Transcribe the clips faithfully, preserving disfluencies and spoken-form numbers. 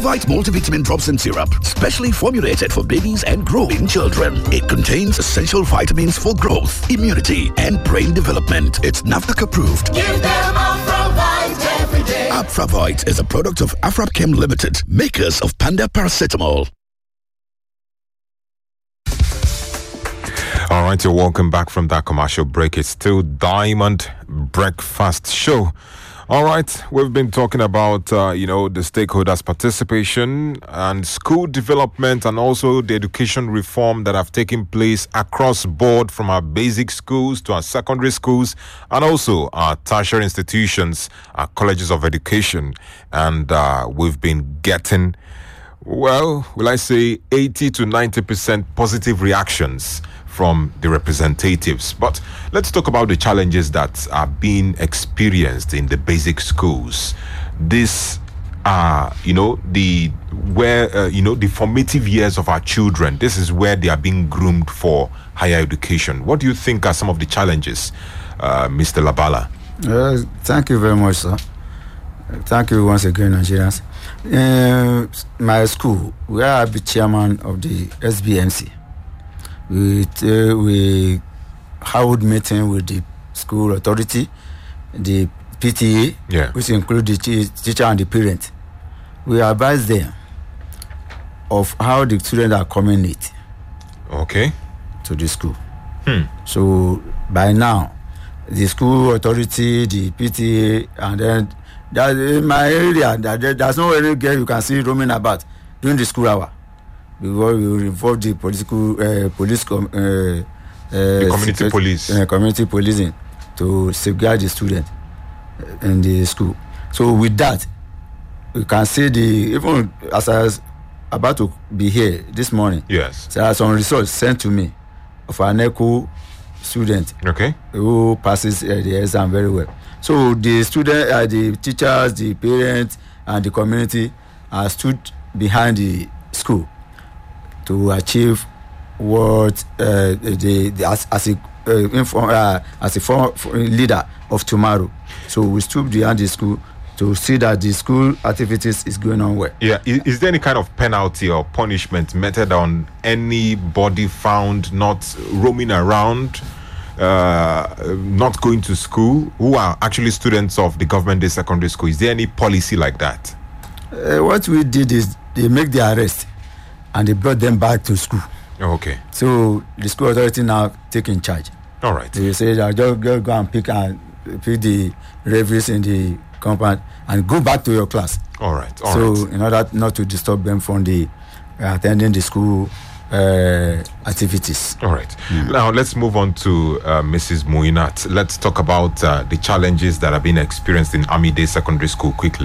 Vite multivitamin drops and syrup, specially formulated for babies and growing children. It contains essential vitamins for growth, immunity, and brain development. It's NAFDAC approved. Give them Afravite every day. Afravite is a product of Afrapchem Limited, makers of Panda Paracetamol. All right, you're welcome back from that commercial break. It's still Diamond Breakfast Show. All right, we've been talking about, uh, you know, the stakeholders' participation and school development and also the education reform that have taken place across board from our basic schools to our secondary schools and also our tertiary institutions, our colleges of education. And uh, we've been getting, well, will I say eighty to ninety percent positive reactions from the representatives. But let's talk about the challenges that are being experienced in the basic schools. This are, you know, the where uh, you know the formative years of our children. This is where they are being groomed for higher education. What do you think are some of the challenges, uh, Mister Labala? Uh, thank you very much, sir. Thank you once again, Nigerians. Uh, my school, we are the chairman of the S B M C. We uh, we held meeting with the school authority, the P T A, yeah. which include the t- teacher and the parent. We advise them of how the students are coming late. Okay. To the school. Hmm. So by now, the school authority, the P T A, and then that in my area, that there's no any girl you can see roaming about during the school hour. Before we involve the political uh, police, com- uh, uh, the community secret, police, uh, community policing to safeguard the student in the school. So with that, we can see the even as I was about to be here this morning. Yes, there are some results sent to me of an ECHO student. Okay, who passes uh, the exam very well. So the student, uh, the teachers, the parents, and the community are stood behind the school to achieve what uh, the, the as, as a uh, inform, uh, as a form, leader of tomorrow. So we stood behind the school to see that the school activities is going on well. Yeah, is, is there any kind of penalty or punishment meted on anybody found not roaming around, uh, not going to school, who are actually students of the government day secondary school? Is there any policy like that? Uh, what we did is they make the arrest and they brought them back to school. Oh, okay. So the school authority now taking charge. All right. They say that just, just go and pick and pick the referees in the compound and go back to your class. All right. All so right. in order not to disturb them from the uh, attending the school uh, activities. All right. Mm. Now let's move on to uh, Missus Muinat. Let's talk about uh, the challenges that have been experienced in Army Day Secondary School quickly.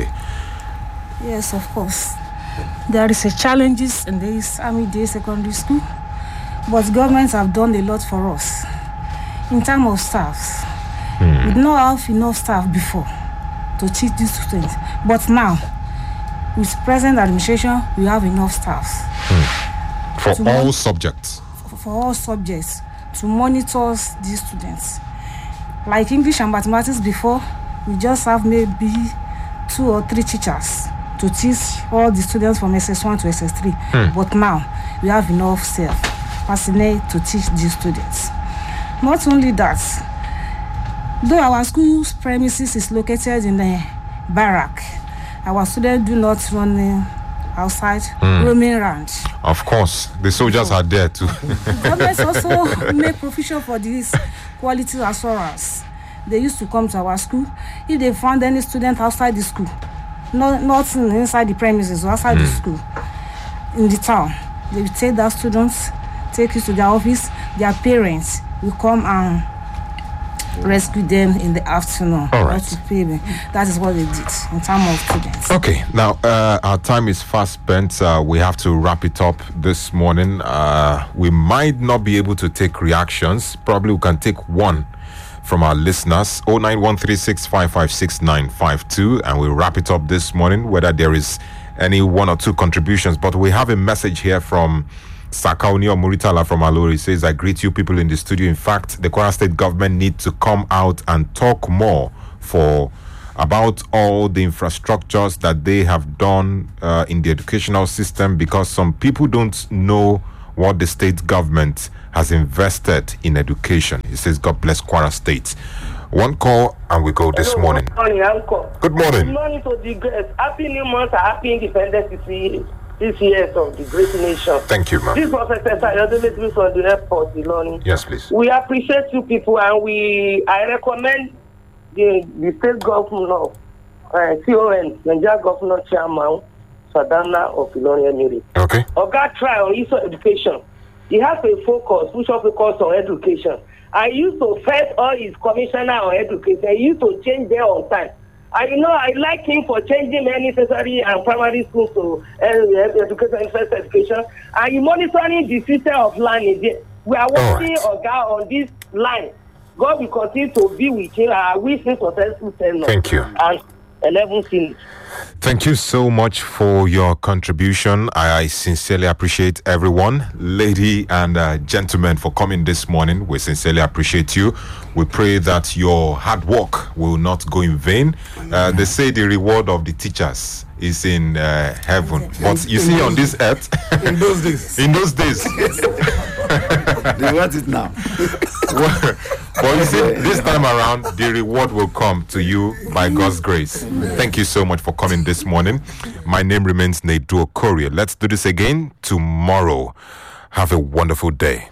Yes, of course. There is a challenges in this Army Day Secondary School, but governments have done a lot for us in terms of staffs. Hmm. We did not have enough staff before to teach these students, but now with present administration, we have enough staffs hmm. for all mon- subjects. For, for all subjects to monitor these students. Like English and mathematics before, we just have maybe two or three teachers to teach all the students from S S one to S S three. Hmm. But now, we have enough staff, personnel to teach these students. Not only that, though our school's premises is located in a barrack, our students do not run uh, outside, hmm. roaming around. Of course, the soldiers so, are there too. Governments also make provision for this quality assurance. They used to come to our school. If they found any student outside the school, Not, not inside the premises or outside mm. the school, in the town, they will take that students, take you to their office, their parents will come and rescue them in the afternoon. All right. To pay them. That is what they did in terms of students. Okay, now uh, our time is fast spent. Uh, we have to wrap it up this morning. Uh, we might not be able to take reactions. Probably we can take one from our listeners. oh nine one three six five five six nine five two, and we'll wrap it up this morning, whether there is any one or two contributions. But we have a message here from Sakauni or Muritala from Alori. He says, I greet you people in the studio. In fact, the Kwara State government need to come out and talk more for about all the infrastructures that they have done uh, in the educational system, because some people don't know what the state government has invested in education. He says, God bless Kwara State. One call and we go this Hello, morning. Good morning, Uncle. Good morning. Good morning to the great. Happy New Month, happy Independence Day this year of the great nation. Thank you, ma'am. This was a special from the airport, Ilorin. Yes, please. We appreciate you people, and we I recommend the, the state governor, uh, C O N, Nigeria Governor Chairman, Sadana of Ilorin Emirate. Okay. Oga try on issue education. He has a focus, which of focus on education. I used to fight all his commissioner on education. I used to change them on time. I you know I like him for changing many necessary and primary schools to uh, education, first education, and he monitoring the system of learning. We are working right. Oga on this line. God will continue to be with him. I wish him successful tenure. Thank you. And eleven seniors. Thank you so much for your contribution. I, I sincerely appreciate everyone, lady and uh, gentlemen, for coming this morning. We sincerely appreciate you. We pray that your hard work will not go in vain. Uh, they say the reward of the teachers is in uh, heaven, but you see on this earth, in those days, in those days, they want it now. well, but you see, this time around, the reward will come to you by God's grace. Thank you so much for coming this morning. My name remains Nedu Okorie. Let's do this again tomorrow. Have a wonderful day.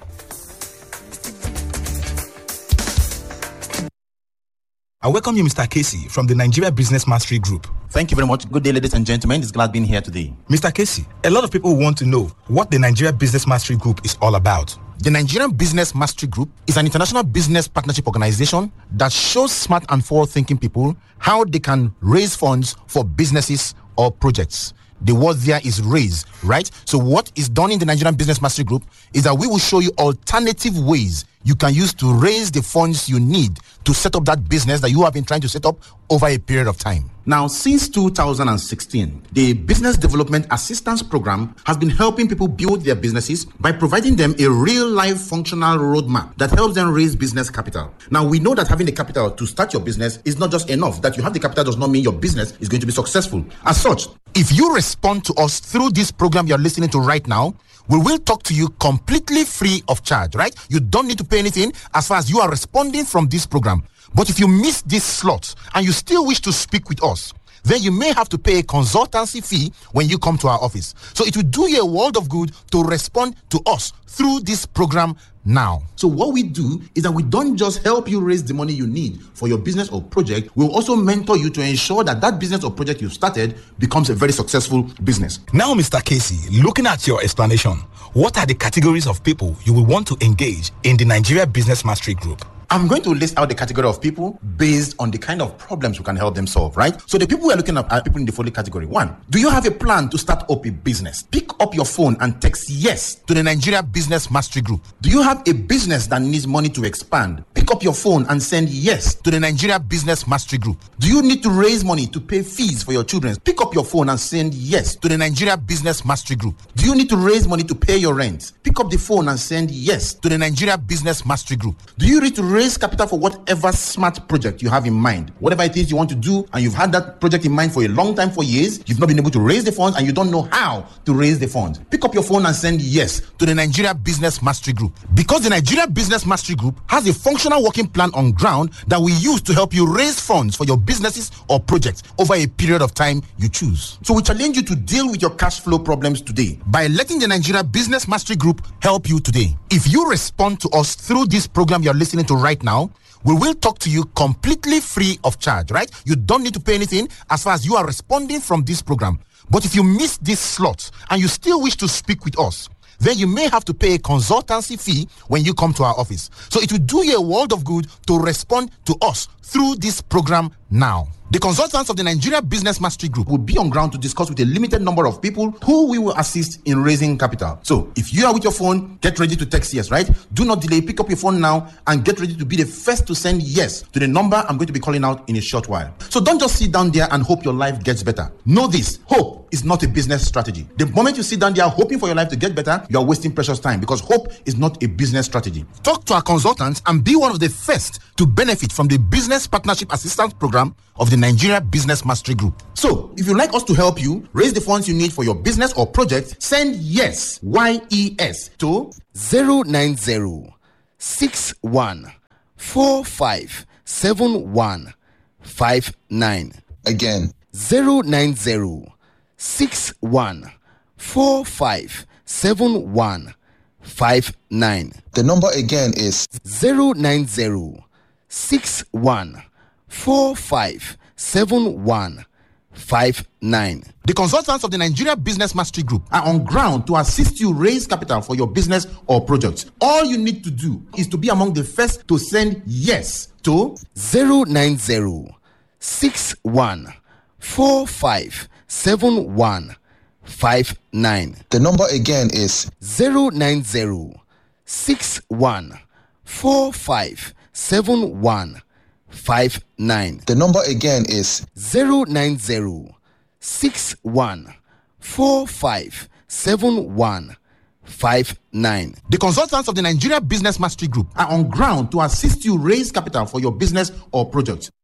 I welcome you, Mister Casey, from the Nigeria Business Mastery Group. Thank you very much. Good day, ladies and gentlemen. It's glad being here today. Mister Casey, a lot of people want to know what the Nigeria Business Mastery Group is all about. The Nigerian Business Mastery Group is an international business partnership organization that shows smart and forward-thinking people how they can raise funds for businesses or projects. The word there is raise, right? So what is done in the Nigerian Business Mastery Group is that we will show you alternative ways you can use to raise the funds you need to set up that business that you have been trying to set up over a period of time. Now, since two thousand sixteen, the Business Development Assistance Program has been helping people build their businesses by providing them a real-life functional roadmap that helps them raise business capital. Now, we know that having the capital to start your business is not just enough. That you have the capital does not mean your business is going to be successful. As such, if you respond to us through this program you're listening to right now, we will talk to you completely free of charge, right? You don't need to pay anything as far as you are responding from this program. But if you miss this slot and you still wish to speak with us, then you may have to pay a consultancy fee when you come to our office. So it will do you a world of good to respond to us through this program now. So what we do is that we don't just help you raise the money you need for your business or project. We'll also mentor you to ensure that that business or project you've started becomes a very successful business. Now, Mister Casey, looking at your explanation, what are the categories of people you will want to engage in the Nigeria Business Mastery Group? I'm going to list out the category of people based on the kind of problems we can help them solve, right? So the people we're looking at are people in the following category. One, do you have a plan to start up a business? Pick up your phone and text yes to the Nigeria Business Mastery Group. Do you have a business that needs money to expand? Pick up your phone and send yes to the Nigeria Business Mastery Group. Do you need to raise money to pay fees for your children? Pick up your phone and send yes to the Nigeria Business Mastery Group. Do you need to raise money to pay your rent? Pick up the phone and send yes to the Nigeria Business Mastery Group. Do you need to raise capital for whatever smart project you have in mind? Whatever it is you want to do, and you've had that project in mind for a long time, for years, you've not been able to raise the funds and you don't know how to raise the funds. Pick up your phone and send yes to the Nigeria Business Mastery Group. Because the Nigeria Business Mastery Group has a functional working plan on ground that we use to help you raise funds for your businesses or projects over a period of time you choose. So we challenge you to deal with your cash flow problems today by letting the Nigeria Business Mastery Group help you today. If you respond to us through this program you're listening to right now, we will talk to you completely free of charge, right? You don't need to pay anything as far as you are responding from this program. But if you miss this slot and you still wish to speak with us, then you may have to pay a consultancy fee when you come to our office. So it will do you a world of good to respond to us through this program now. The consultants of the Nigeria Business Mastery Group will be on ground to discuss with a limited number of people who we will assist in raising capital. So if you are with your phone, get ready to text yes, right? Do not delay. Pick up your phone now and get ready to be the first to send yes to the number I'm going to be calling out in a short while. So don't just sit down there and hope your life gets better. Know this, hope is not a business strategy. The moment you sit down there hoping for your life to get better, you are wasting precious time, because hope is not a business strategy. Talk to our consultants and be one of the first to benefit from the Business Partnership Assistance Program of the the Nigeria Business Mastery Group. So, if you'd like us to help you raise the funds you need for your business or project, send YES, Y E S, to zero nine zero six one four five seven one five nine. Again, zero nine zero six one four five seven one five nine. The number again is zero nine zero six one four five seven one five nine. The consultants of the Nigeria Business Mastery Group are on ground to assist you raise capital for your business or project. All you need to do is to be among the first to send YES to zero nine zero six one four five seven one five nine. The number again is zero nine zero six one four five seven one five nine. The number again is zero nine zero six one four five seven one five nine. The consultants of the Nigeria Business Mastery Group are on ground to assist you raise capital for your business or project.